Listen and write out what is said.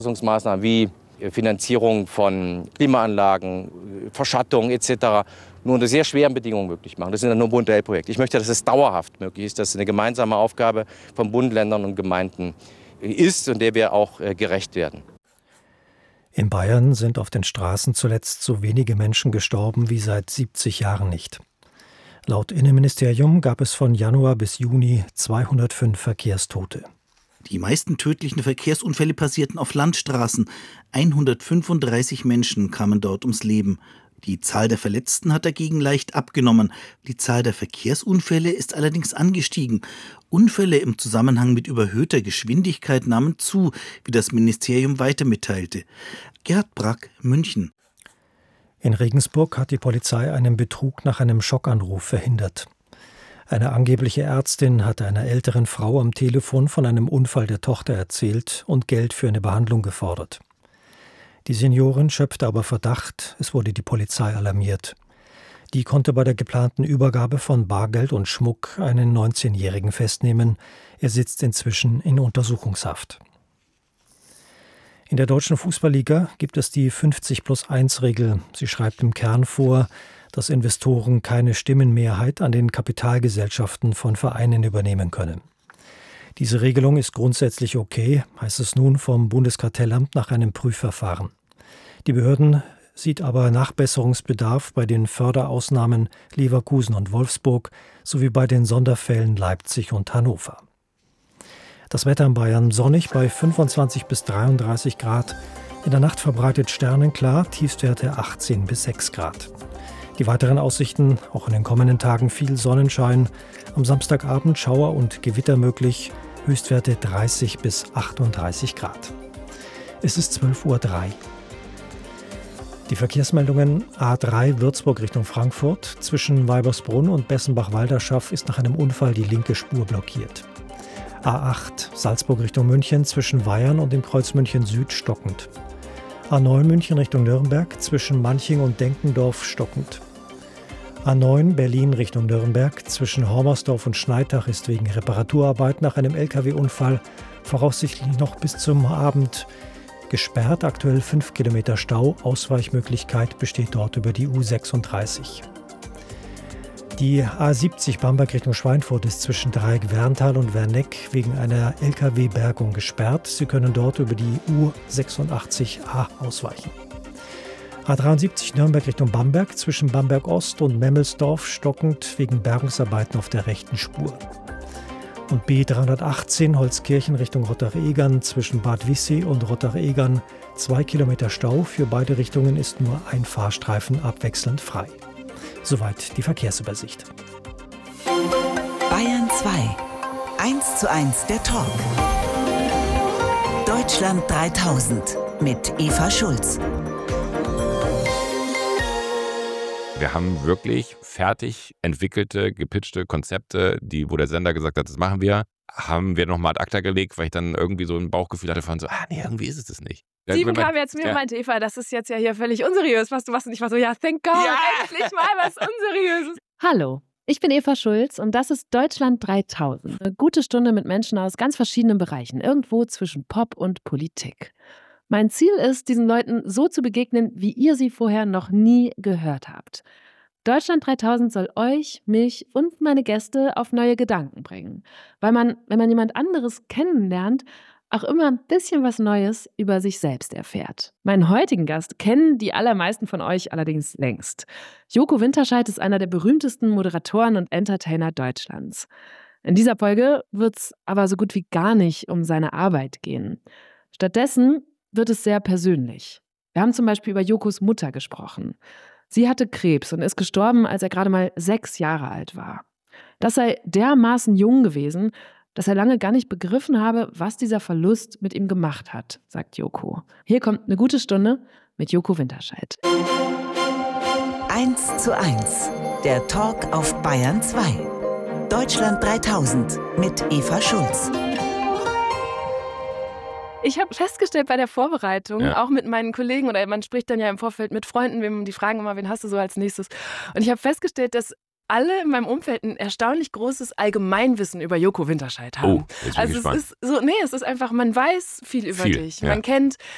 Maßnahmen wie Finanzierung von Klimaanlagen, Verschattung etc. nur unter sehr schweren Bedingungen möglich machen. Das sind dann nur Modellprojekte. Ich möchte, dass es dauerhaft möglich ist, dass es eine gemeinsame Aufgabe von Bund, Ländern und Gemeinden ist und der wir auch gerecht werden. In Bayern sind auf den Straßen zuletzt so wenige Menschen gestorben wie seit 70 Jahren nicht. Laut Innenministerium gab es von Januar bis Juni 205 Verkehrstote. Die meisten tödlichen Verkehrsunfälle passierten auf Landstraßen. 135 Menschen kamen dort ums Leben. Die Zahl der Verletzten hat dagegen leicht abgenommen. Die Zahl der Verkehrsunfälle ist allerdings angestiegen. Unfälle im Zusammenhang mit überhöhter Geschwindigkeit nahmen zu, wie das Ministerium weiter mitteilte. Gerhard Brack, München. In Regensburg hat die Polizei einen Betrug nach einem Schockanruf verhindert. Eine angebliche Ärztin hatte einer älteren Frau am Telefon von einem Unfall der Tochter erzählt und Geld für eine Behandlung gefordert. Die Seniorin schöpfte aber Verdacht, es wurde die Polizei alarmiert. Die konnte bei der geplanten Übergabe von Bargeld und Schmuck einen 19-Jährigen festnehmen. Er sitzt inzwischen in Untersuchungshaft. In der deutschen Fußballliga gibt es die 50+1-Regel. Sie schreibt im Kern vor, dass Investoren keine Stimmenmehrheit an den Kapitalgesellschaften von Vereinen übernehmen können. Diese Regelung ist grundsätzlich okay, heißt es nun vom Bundeskartellamt nach einem Prüfverfahren. Die Behörden sieht aber Nachbesserungsbedarf bei den Förderausnahmen Leverkusen und Wolfsburg sowie bei den Sonderfällen Leipzig und Hannover. Das Wetter in Bayern sonnig bei 25 bis 33 Grad. In der Nacht verbreitet sternenklar, Tiefstwerte 18 bis 6 Grad. Die weiteren Aussichten, auch in den kommenden Tagen viel Sonnenschein. Am Samstagabend Schauer und Gewitter möglich, Höchstwerte 30 bis 38 Grad. Es ist 12:03 Uhr. Die Verkehrsmeldungen: A3 Würzburg Richtung Frankfurt. Zwischen Weibersbrunn und Bessenbach-Walderschaff ist nach einem Unfall die linke Spur blockiert. A8 Salzburg Richtung München zwischen Weyern und dem Kreuz München Süd stockend. A9 München Richtung Nürnberg zwischen Manching und Denkendorf stockend. A9 Berlin Richtung Nürnberg zwischen Hormersdorf und Schneitach ist wegen Reparaturarbeit nach einem Lkw-Unfall voraussichtlich noch bis zum Abend gesperrt. Aktuell 5 Kilometer Stau. Ausweichmöglichkeit besteht dort über die U36. Die A70 Bamberg Richtung Schweinfurt ist zwischen Dreieck-Werntal und Werneck wegen einer Lkw-Bergung gesperrt. Sie können dort über die U86a ausweichen. A73 Nürnberg Richtung Bamberg zwischen Bamberg Ost und Memmelsdorf stockend wegen Bergungsarbeiten auf der rechten Spur. Und B318 Holzkirchen Richtung Rottach-Egern zwischen Bad Wissee und Rottach-Egern 2 Kilometer Stau. Für beide Richtungen ist nur ein Fahrstreifen abwechselnd frei. Soweit die Verkehrsübersicht. Bayern 2. 1:1 der Talk. Deutschland 3000 mit Eva Schulz. Wir haben wirklich fertig entwickelte, gepitchte Konzepte, wo der Sender gesagt hat, das machen wir, haben wir nochmal ad acta gelegt, weil ich dann irgendwie so ein Bauchgefühl hatte von so, nee, irgendwie ist es das nicht. Steven kam jetzt mir und meinte, Eva, das ist jetzt ja hier völlig unseriös, was du machst. Und ich war so, ja, thank God, endlich mal was Unseriöses. Hallo, ich bin Eva Schulz und das ist Deutschland 3000. Eine gute Stunde mit Menschen aus ganz verschiedenen Bereichen, irgendwo zwischen Pop und Politik. Mein Ziel ist, diesen Leuten so zu begegnen, wie ihr sie vorher noch nie gehört habt. Deutschland 3000 soll euch, mich und meine Gäste auf neue Gedanken bringen. Weil man, wenn man jemand anderes kennenlernt, auch immer ein bisschen was Neues über sich selbst erfährt. Meinen heutigen Gast kennen die allermeisten von euch allerdings längst. Joko Winterscheid ist einer der berühmtesten Moderatoren und Entertainer Deutschlands. In dieser Folge wird es aber so gut wie gar nicht um seine Arbeit gehen. Stattdessen wird es sehr persönlich. Wir haben zum Beispiel über Jokos Mutter gesprochen. Sie hatte Krebs und ist gestorben, als er gerade mal 6 Jahre alt war. Das sei dermaßen jung gewesen, dass er lange gar nicht begriffen habe, was dieser Verlust mit ihm gemacht hat, sagt Joko. Hier kommt eine gute Stunde mit Joko Winterscheid. 1:1, der Talk auf Bayern 2. Deutschland 3000 mit Eva Schulz. Ich habe festgestellt bei der Vorbereitung, auch mit meinen Kollegen, oder man spricht dann ja im Vorfeld mit Freunden, die fragen immer, wen hast du so als nächstes? Und ich habe festgestellt, dass alle in meinem Umfeld ein erstaunlich großes Allgemeinwissen über Joko Winterscheid haben. Oh, jetzt bin ich gespannt. Es ist einfach, man weiß viel über dich. Ja. Man kennt